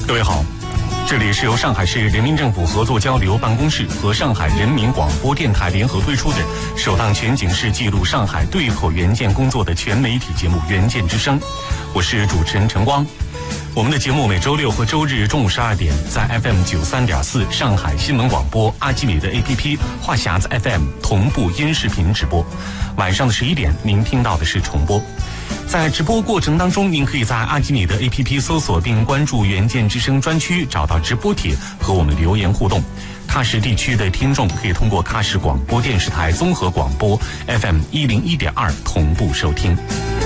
各位好，这里是由上海市人民政府合作交流办公室和上海人民广播电台联合推出的首档全景式记录上海对口援建工作的全媒体节目《援建之声》，我是主持人陈光。我们的节目每周六和周日中午12点在 FM 93.4上海新闻广播、阿基米德 APP、话匣子 FM 同步音视频直播。晚上的11点，您听到的是重播。在直播过程当中，您可以在阿基米德 APP 搜索并关注援建之声专区，找到直播帖和我们留言互动。喀什地区的听众可以通过喀什广播电视台综合广播 FM 101.2同步收听。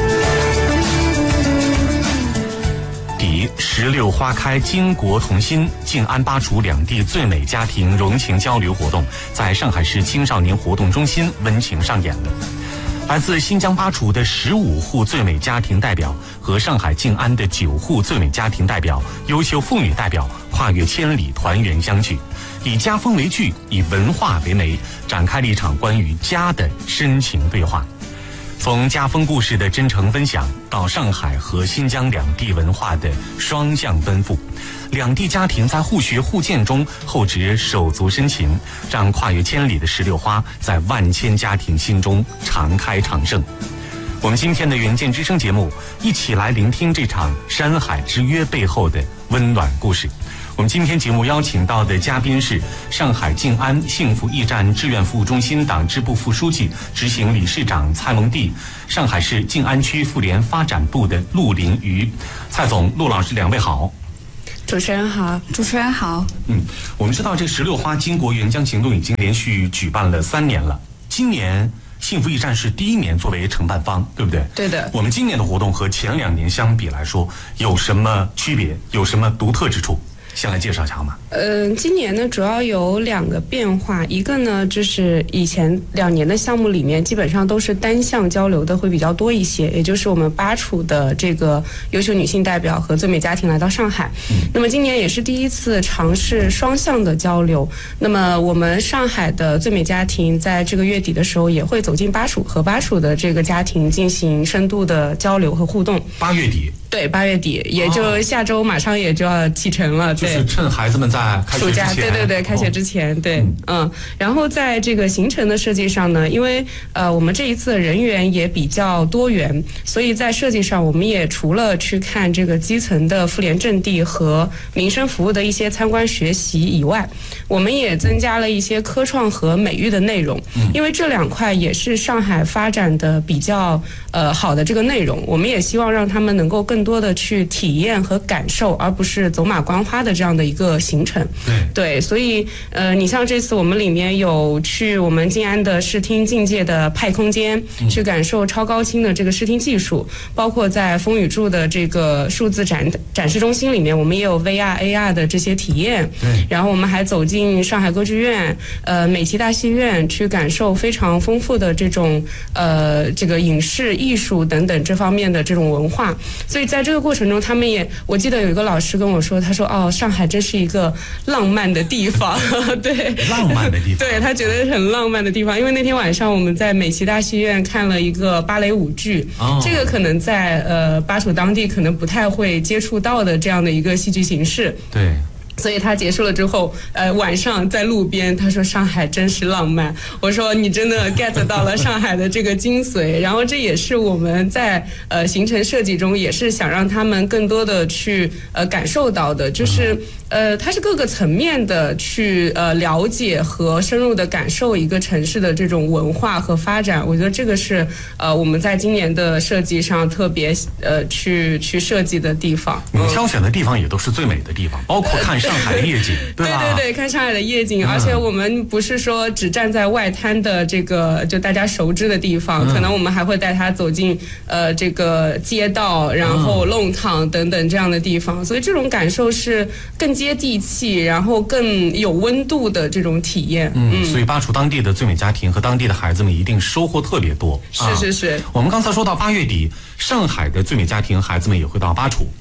石榴花开，巾帼同心，静安巴楚两地最美家庭融情交流活动在上海市青少年活动中心温情上演了。来自新疆巴楚的15户最美家庭代表和上海静安的9户最美家庭代表、优秀妇女代表跨越千里团圆相聚，以家风为剧，以文化为媒，展开了一场关于家的深情对话。从家风故事的真诚分享，到上海和新疆两地文化的双向奔赴，两地家庭在互学互鉴中厚植手足深情，让跨越千里的石榴花在万千家庭心中常开常盛。我们今天的援建之声节目，一起来聆听这场山海之约背后的温暖故事。我们今天节目邀请到的嘉宾是上海静安幸福驿站志愿服务中心党支部副书记、执行理事长蔡蒙蒂，上海市静安区妇联发展部的陆林瑜。蔡总、陆老师两位好。 主持人好。主持人好。 我们知道这石榴花巾帼援疆行动已经连续举办了3年了，今年幸福驿站是第1年作为承办方，对不对？ 对的。 我们今年的活动和前2年相比来说，有什么区别？有什么独特之处？先来介绍一下好吗？ 今年呢主要有2个变化，一个呢就是以前2年的项目里面基本上都是单向交流的会比较多一些，也就是我们巴楚的这个优秀女性代表和最美家庭来到上海。那么今年也是第1次尝试双向的交流。那么我们上海的最美家庭在这个月底的时候也会走进巴楚，和巴楚的这个家庭进行深度的交流和互动。 8月底。 对，8月底，也就下周马上也就要启程了。 就是趁孩子们在开学之前， 暑假，对，开学之前，对，然后在这个行程的设计上呢，因为我们这一次的人员也比较多元，所以在设计上我们也除了去看这个基层的妇联阵地和民生服务的一些参观学习以外，我们也增加了一些科创和美育的内容，因为这2块也是上海发展的比较好的这个内容，我们也希望让他们能够更多的去体验和感受，而不是走马观花的这样的一个行程。对，所以你像这次我们里面有去我们静安的视听境界的派空间，去感受超高清的这个视听技术，包括在风雨柱的这个数字展示中心里面，我们也有 VR、AR 的这些体验。然后我们还走进上海歌剧院、美琪大戏院，去感受非常丰富的这种这个影视艺术等等这方面的这种文化。所以在这个过程中，他们也，我记得有一个老师跟我说，他说上海真是一个浪漫的地方。对， 浪漫的地方。 对，他觉得很浪漫的地方，因为那天晚上我们在美琪大戏院看了一个芭蕾舞剧，这个可能在巴楚当地可能不太会接触到的这样的一个戏剧形式。 对。 所以他结束了之后，晚上在路边，他说上海真是浪漫。我说你真的 get 到了上海的这个精髓。然后这也是我们在行程设计中也是想让他们更多的去感受到的，就是它是各个层面的去了解和深入的感受一个城市的这种文化和发展。我觉得这个是我们在今年的设计上特别去设计的地方。 你们挑选的地方也都是最美的地方，包括看上海的夜景，对吧？ 对，看上海的夜景，而且我们不是说只站在外滩的这个就大家熟知的地方，可能我们还会带他走进这个街道，然后弄堂等等这样的地方，所以这种感受是更接地气，然后更有温度的这种体验。 所以巴楚当地的最美家庭和当地的孩子们一定收获特别多。 是。 我们刚才说到8月底，上海的最美家庭孩子们也会到巴楚。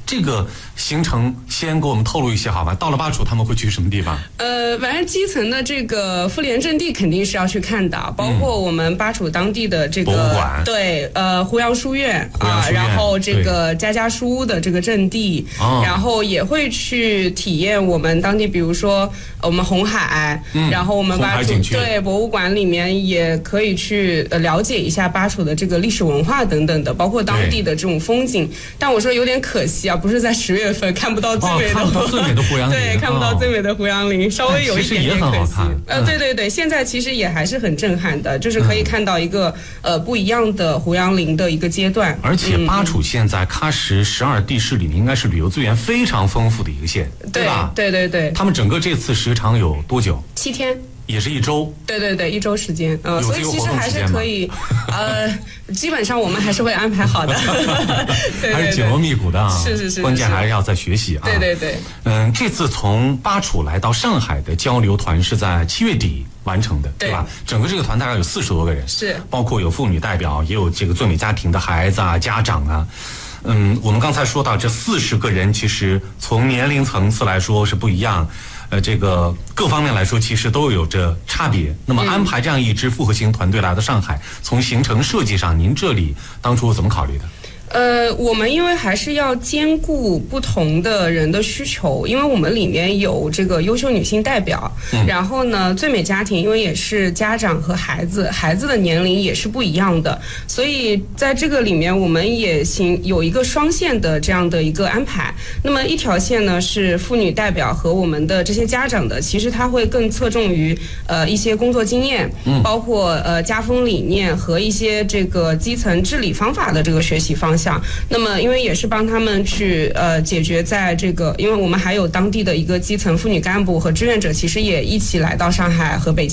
这个行程先给我们透露一些好吧？到了巴楚他们会去什么地方？ 反正基层的这个妇联阵地肯定是要去看的，包括我们巴楚当地的这个博物馆， 对，胡杨书院啊，然后这个家家书屋的这个阵地，然后也会去体验我们当地，比如说我们红海，然后我们巴楚对博物馆里面也可以去了解一下巴楚的这个历史文化等等的，包括当地的这种风景。但我说有点可惜啊，不是在10月份看不到最美的， 看不到最美的胡杨林， 对，看不到最美的胡杨林，稍微有一点点可惜。对对对，现在其实也还是很震撼的，就是可以看到一个不一样的胡杨林的一个阶段。 而且巴楚现在喀什12地市里面应该是旅游资源非常丰富的一个县，对吧？ 对对对。 他们整个这次时长有多久 ？7天。 也是1周， 对对对，1周时间，所以其实还是可以，基本上我们还是会安排好的，对对对， 还是紧锣密鼓的啊， 是， 关键还是要再学习啊， 对对对， 这次从巴楚来到上海的交流团是在7月底完成的，对吧？整个这个团大概有40多个人， 是， 包括有妇女代表，也有这个最美家庭的孩子啊、家长啊。我们刚才说到这40个人，其实从年龄层次来说是不一样。这个各方面来说，其实都有着差别。那么安排这样一支复合型团队来到上海，从行程设计上，您这里当初怎么考虑的？ 我们因为还是要兼顾不同的人的需求，因为我们里面有这个优秀女性代表，然后呢，最美家庭因为也是家长和孩子的年龄也是不一样的，所以在这个里面我们也有一个双线的这样的一个安排。那么一条线呢是妇女代表和我们的这些家长的，其实它会更侧重于一些工作经验，包括家风理念和一些这个基层治理方法的这个学习方向。那么因为也是帮他们去解决在这个，因为我们还有当地的一个基层妇女干部和志愿者，其实也一起来到上海和北京